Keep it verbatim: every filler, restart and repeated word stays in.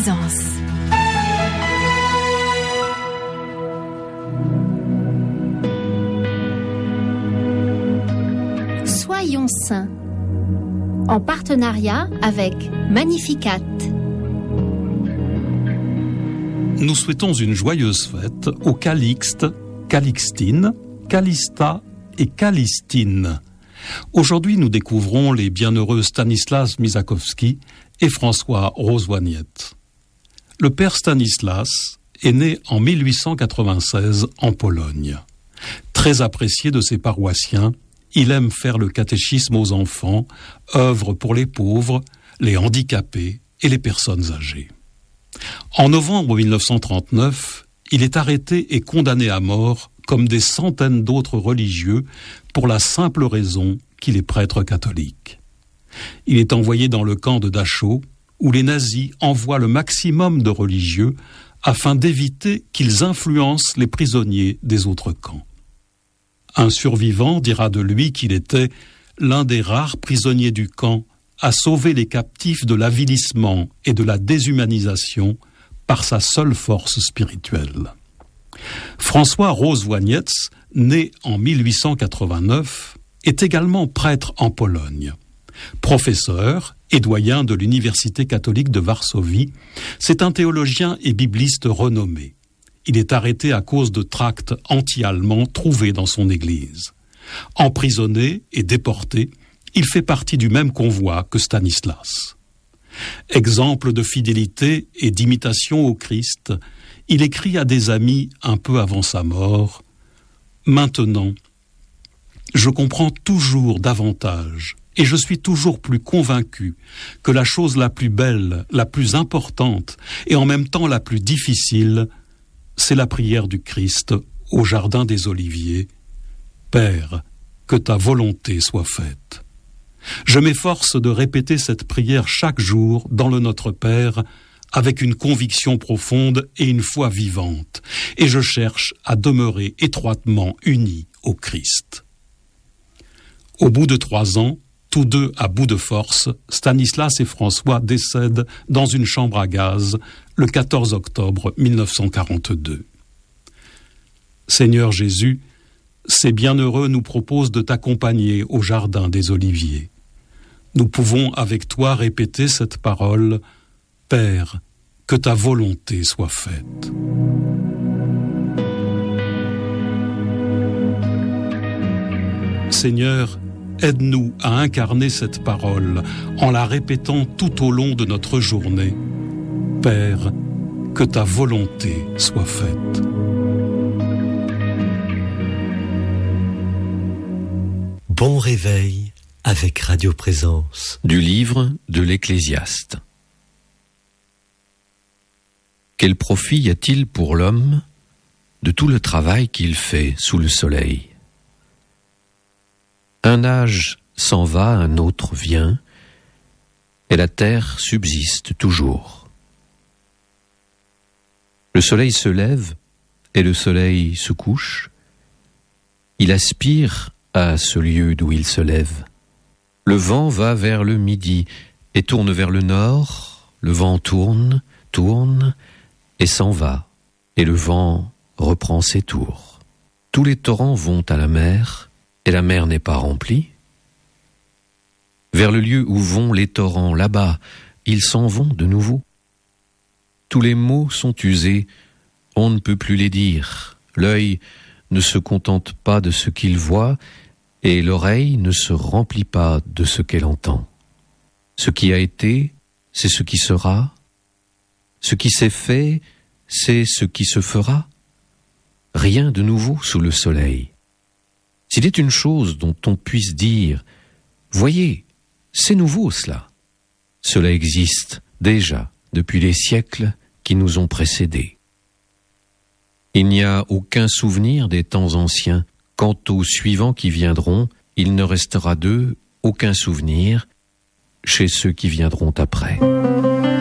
Présence. Soyons saints, en partenariat avec Magnificat. Nous souhaitons une joyeuse fête aux Calixte, Calixtine, Calista et Calistine. Aujourd'hui, nous découvrons les bienheureux Stanislas Misakowski et François Rozwaniec. Le père Stanislas est né en mille huit cent quatre-vingt-seize en Pologne. Très apprécié de ses paroissiens, il aime faire le catéchisme aux enfants, œuvre pour les pauvres, les handicapés et les personnes âgées. En novembre mille neuf cent trente-neuf, il est arrêté et condamné à mort comme des centaines d'autres religieux pour la simple raison qu'il est prêtre catholique. Il est envoyé dans le camp de Dachau, où les nazis envoient le maximum de religieux afin d'éviter qu'ils influencent les prisonniers des autres camps. Un survivant dira de lui qu'il était l'un des rares prisonniers du camp à sauver les captifs de l'avilissement et de la déshumanisation par sa seule force spirituelle. François Rozwaniec, né en mille huit cent quatre-vingt-neuf, est également prêtre en Pologne. Professeur et doyen de l'Université catholique de Varsovie, c'est un théologien et bibliste renommé. Il est arrêté à cause de tracts anti-allemands trouvés dans son église. Emprisonné et déporté, il fait partie du même convoi que Stanislas. Exemple de fidélité et d'imitation au Christ, il écrit à des amis un peu avant sa mort « Maintenant, je comprends toujours davantage et je suis toujours plus convaincu que la chose la plus belle, la plus importante et en même temps la plus difficile, c'est la prière du Christ au jardin des Oliviers. Père, que ta volonté soit faite. Je m'efforce de répéter cette prière chaque jour dans le Notre Père avec une conviction profonde et une foi vivante, et je cherche à demeurer étroitement unis au Christ. » Au bout de trois ans, tous deux à bout de force, Stanislas et François décèdent dans une chambre à gaz le quatorze octobre mille neuf cent quarante-deux. Seigneur Jésus, ces bienheureux nous proposent de t'accompagner au jardin des Oliviers. Nous pouvons avec toi répéter cette parole « Père, que ta volonté soit faite. » Seigneur, aide-nous à incarner cette parole en la répétant tout au long de notre journée. Père, que ta volonté soit faite. Bon réveil avec Radio Présence. Du livre de l'Ecclésiaste. Quel profit y a-t-il pour l'homme de tout le travail qu'il fait sous le soleil ? Un âge s'en va, un autre vient, et la terre subsiste toujours. Le soleil se lève et le soleil se couche. Il aspire à ce lieu d'où il se lève. Le vent va vers le midi et tourne vers le nord. Le vent tourne, tourne et s'en va. Et le vent reprend ses tours. Tous les torrents vont à la mer et la mer n'est pas remplie. Vers le lieu où vont les torrents, là-bas, ils s'en vont de nouveau. Tous les mots sont usés, on ne peut plus les dire. L'œil ne se contente pas de ce qu'il voit, et l'oreille ne se remplit pas de ce qu'elle entend. Ce qui a été, c'est ce qui sera. Ce qui s'est fait, c'est ce qui se fera. Rien de nouveau sous le soleil. S'il est une chose dont on puisse dire « Voyez, c'est nouveau cela », cela existe déjà depuis les siècles qui nous ont précédés. Il n'y a aucun souvenir des temps anciens. Quant aux suivants qui viendront, il ne restera d'eux aucun souvenir chez ceux qui viendront après.